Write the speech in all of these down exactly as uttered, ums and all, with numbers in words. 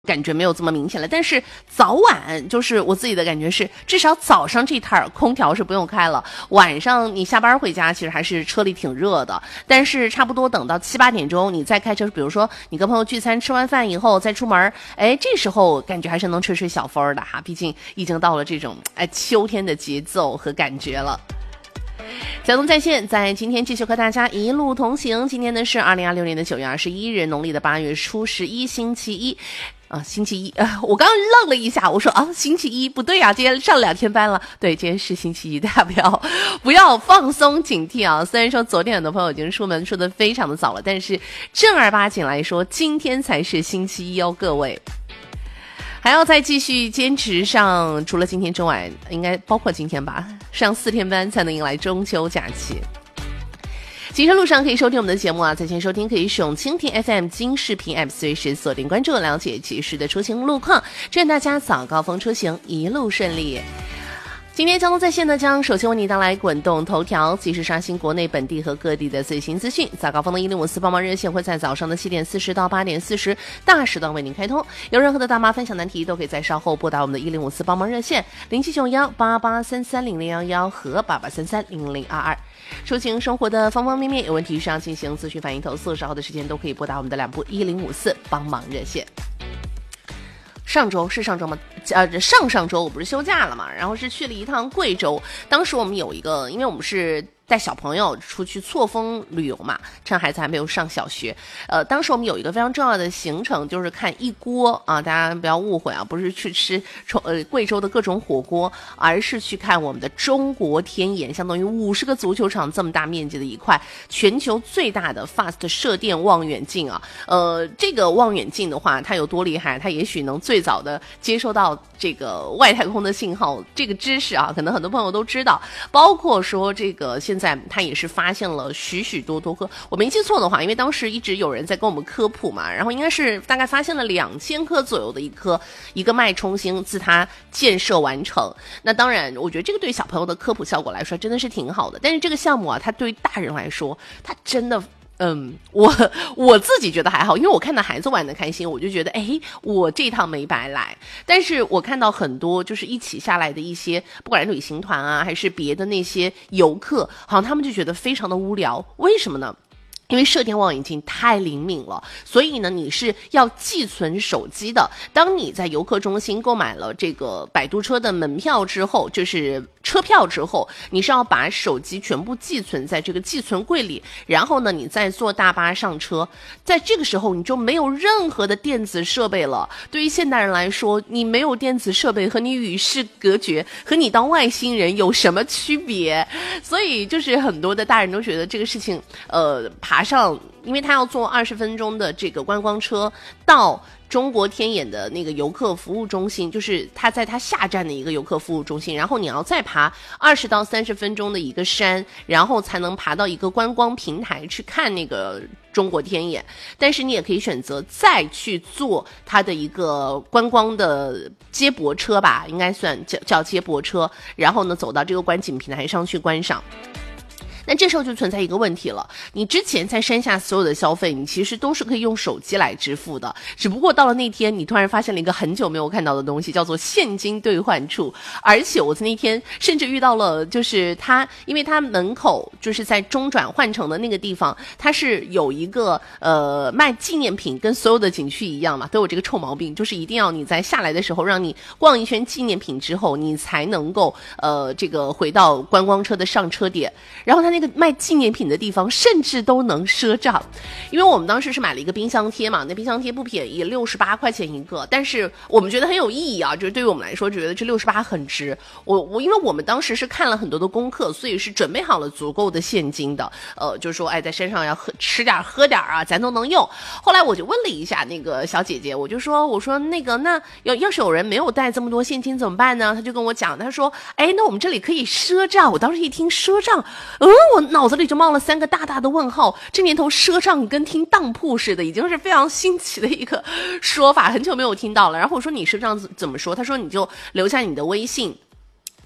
感觉没有这么明显了，但是早晚就是我自己的感觉是，至少早上这摊儿空调是不用开了，晚上你下班回家其实还是车里挺热的，但是差不多等到七八点钟你再开车，比如说你跟朋友聚餐吃完饭以后再出门，哎，这时候感觉还是能吹吹小风的哈，毕竟已经到了这种哎秋天的节奏和感觉了。交通在线在今天继续和大家一路同行，今天呢是二零二六年的九月二十一日，农历的八月初十一，星期一啊，星期一啊，我刚刚愣了一下，我说啊，星期一不对啊，今天上两天班了，对，今天是星期一，大家不要不要放松警惕啊。虽然说昨天很多朋友已经出门出得非常的早了，但是正儿八经来说，今天才是星期一哦，各位。还要再继续坚持上，除了今天中晚，应该包括今天吧，上四天班才能迎来中秋假期。行车路上可以收听我们的节目啊，在线收听可以使用蜻蜓 F M 金视频 App， 随时锁定关注，了解及时的出行路况，祝愿大家早高峰出行一路顺利。今天交通在线呢，将首先为你带来滚动头条，及时刷新国内本地和各地的最新资讯。早高峰的一零五四帮忙热线会在早上的七点四十到八点四十大时段为您开通，有任何的大妈分享难题都可以在稍后拨打我们的一零五四帮忙热线零七九幺八八三三零零幺幺和八八三三零零二二。出行生活的方方面面，有问题上进行咨询反映投诉，稍后的时间都可以拨打我们的两部一零五四帮忙热线。上周是上周吗？呃，上上周我不是休假了嘛，然后是去了一趟贵州。当时我们有一个，因为我们是带小朋友出去错峰旅游嘛，趁孩子还没有上小学。呃，当时我们有一个非常重要的行程，就是看一锅啊，大家不要误会啊，不是去吃呃贵州的各种火锅，而是去看我们的中国天眼，相当于五十个足球场这么大面积的一块全球最大的 Fast 射电望远镜啊。呃，这个望远镜的话，它有多厉害？它也许能最早的接收到这个外太空的信号，这个知识啊，可能很多朋友都知道。包括说这个现在它也是发现了许许多多颗，我没记错的话，因为当时一直有人在跟我们科普嘛，然后应该是大概发现了两千颗左右的一颗一个脉冲星自它建设完成。那当然，我觉得这个对小朋友的科普效果来说真的是挺好的，但是这个项目啊，它对于大人来说，它真的。嗯，我我自己觉得还好，因为我看到孩子玩得开心，我就觉得，哎，我这趟没白来。但是我看到很多就是一起下来的一些，不管是旅行团啊，还是别的那些游客，好像他们就觉得非常的无聊。为什么呢？因为射电望远镜太灵敏了，所以呢，你是要寄存手机的。当你在游客中心购买了这个摆渡车的门票之后，就是车票之后，你是要把手机全部寄存在这个寄存柜里，然后呢，你再坐大巴上车。在这个时候，你就没有任何的电子设备了。对于现代人来说，你没有电子设备和你与世隔绝，和你当外星人有什么区别？所以就是很多的大人都觉得这个事情，呃，爬上，因为他要坐二十分钟的这个观光车到中国天眼的那个游客服务中心，就是他在他下站的一个游客服务中心，然后你要再爬二十到三十分钟的一个山，然后才能爬到一个观光平台去看那个中国天眼。但是你也可以选择再去坐他的一个观光的接驳车吧，应该算叫叫接驳车，然后呢走到这个观景平台上去观赏。那这时候就存在一个问题了，你之前在山下所有的消费，你其实都是可以用手机来支付的，只不过到了那天，你突然发现了一个很久没有看到的东西，叫做现金兑换处。而且我在那天甚至遇到了，就是他，因为他门口就是在中转换乘的那个地方，它是有一个呃卖纪念品，跟所有的景区一样嘛，都有这个臭毛病，就是一定要你在下来的时候，让你逛一圈纪念品之后，你才能够呃这个回到观光车的上车点，然后他那个卖纪念品的地方甚至都能赊账。因为我们当时是买了一个冰箱贴嘛，那冰箱贴不便宜，六十八块钱一个，但是我们觉得很有意义啊，就是对于我们来说觉得这六十八很值。我我因为我们当时是看了很多的功课，所以是准备好了足够的现金的，呃就是说哎在山上要喝吃点喝点啊，咱都能用。后来我就问了一下那个小姐姐，我就说我说那个那要要是有人没有带这么多现金怎么办呢？她就跟我讲，她说哎那我们这里可以赊账。我当时一听赊账，嗯我脑子里就冒了三个大大的问号。这年头赊账跟听当铺似的，已经是非常新奇的一个说法，很久没有听到了。然后我说你赊账怎么说？他说你就留下你的微信，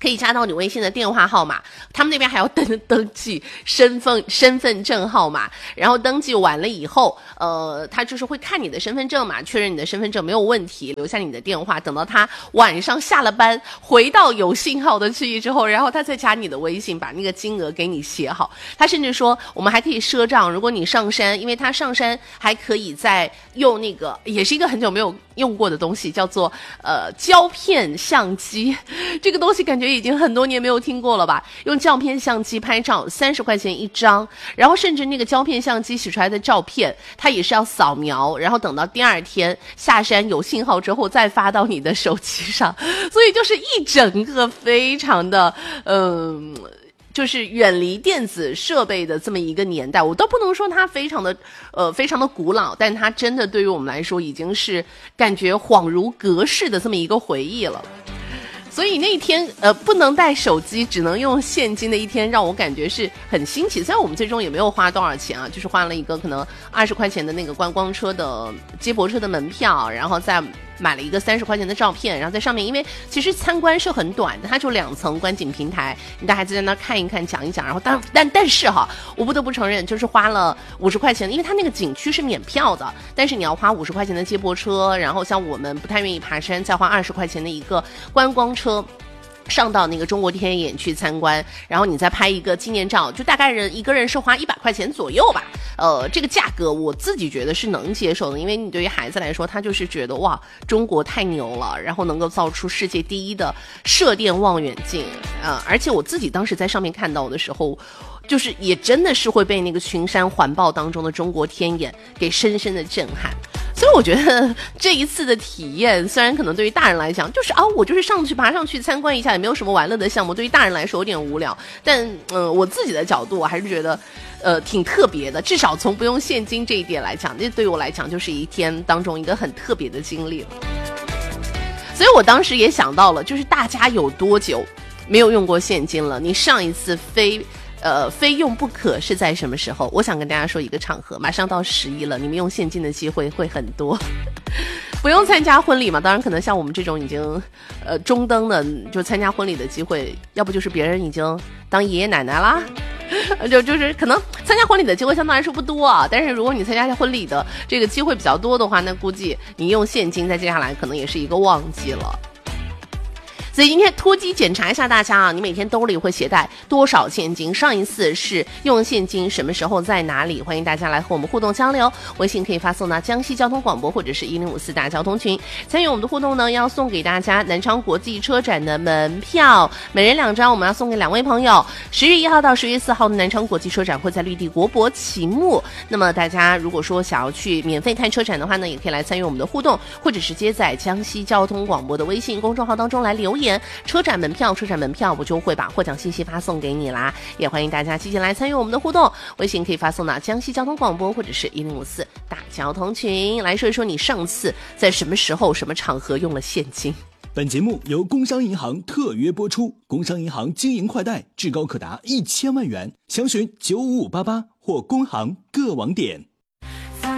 可以加到你微信的电话号码，他们那边还要登登记身份身份证号码，然后登记完了以后，呃，他就是会看你的身份证嘛，确认你的身份证没有问题，留下你的电话，等到他晚上下了班回到有信号的区域之后，然后他再加你的微信，把那个金额给你写好。他甚至说我们还可以赊账，如果你上山，因为他上山还可以再用那个，也是一个很久没有用过的东西，叫做呃胶片相机，这个东西感觉已经很多年没有听过了吧？用胶片相机拍照，三十块钱一张，然后甚至那个胶片相机洗出来的照片，它也是要扫描，然后等到第二天下山有信号之后再发到你的手机上，所以就是一整个非常的嗯。呃就是远离电子设备的这么一个年代，我都不能说它非常的呃非常的古老，但它真的对于我们来说已经是感觉恍如隔世的这么一个回忆了。所以那一天呃不能带手机，只能用现金的一天，让我感觉是很新奇。虽然我们最终也没有花多少钱啊，就是花了一个可能二十块钱的那个观光车的接驳车的门票，然后再买了一个三十块钱的照片，然后在上面，因为其实参观是很短的，它就两层观景平台，你带孩子在那看一看讲一讲，然后但但但是哈，我不得不承认，就是花了五十块钱，因为它那个景区是免票的，但是你要花五十块钱的接驳车，然后像我们不太愿意爬山，再花二十块钱的一个观光车上到那个中国天眼去参观，然后你再拍一个纪念照，就大概人一个人是花一百块钱左右吧。呃，这个价格我自己觉得是能接受的，因为你对于孩子来说，他就是觉得哇，中国太牛了，然后能够造出世界第一的射电望远镜啊、呃！而且我自己当时在上面看到的时候，就是也真的是会被那个群山环抱当中的中国天眼给深深的震撼。所以我觉得这一次的体验，虽然可能对于大人来讲就是啊，我就是上去爬上去参观一下，也没有什么玩乐的项目，对于大人来说有点无聊，但嗯、呃，我自己的角度我还是觉得呃挺特别的，至少从不用现金这一点来讲，这对于我来讲就是一天当中一个很特别的经历了。所以我当时也想到了，就是大家有多久没有用过现金了？你上一次非呃，非用不可是在什么时候？我想跟大家说一个场合，马上到十一了，你们用现金的机会会很多。不用参加婚礼嘛，当然可能像我们这种已经呃中登的，就参加婚礼的机会，要不就是别人已经当爷爷奶奶啦，就就是可能参加婚礼的机会相对来说不多啊。但是如果你参加婚礼的这个机会比较多的话，那估计你用现金在接下来可能也是一个旺季了。所以今天突击检查一下大家啊，你每天兜里会携带多少现金？上一次是用现金什么时候在哪里？欢迎大家来和我们互动交流，微信可以发送到江西交通广播或者是一零五四大交通群。参与我们的互动呢，要送给大家南昌国际车展的门票，每人两张，我们要送给两位朋友。十月一号到十月四号的南昌国际车展会在绿地国博启幕，那么大家如果说想要去免费看车展的话呢，也可以来参与我们的互动，或者直接在江西交通广播的微信公众号当中来留言。车展门票，车展门票，我就会把获奖信息发送给你啦。也欢迎大家积极来参与我们的互动，微信可以发送到江西交通广播或者是一零五四大交通群，来说一说你上次在什么时候、什么场合用了现金。 本节目由工商银行特约播出，工商银行经营快贷至高可达一千万元，详询九五五八八或工行各网点。